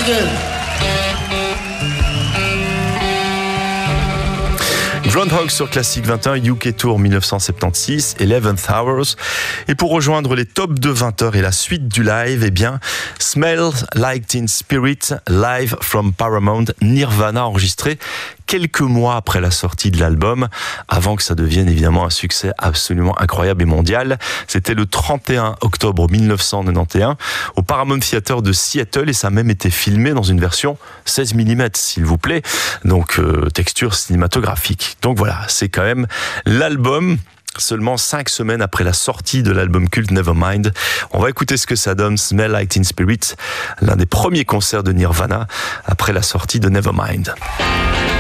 again. Groundhog sur Classic 21, UK Tour 1976, 11th Hours. Et pour rejoindre les tops de 20h et la suite du live, eh bien, Smells Like Teen Spirit, live from Paramount, Nirvana, enregistré quelques mois après la sortie de l'album, avant que ça devienne évidemment un succès absolument incroyable et mondial. C'était le 31 octobre 1991 au Paramount Theater de Seattle et ça a même été filmé dans une version 16 mm, s'il vous plaît. Donc, texture cinématographique. Donc voilà, c'est quand même l'album. Seulement 5 semaines après la sortie de l'album culte Nevermind. On va écouter ce que ça donne, Smell Like Teen Spirit, l'un des premiers concerts de Nirvana après la sortie de Nevermind.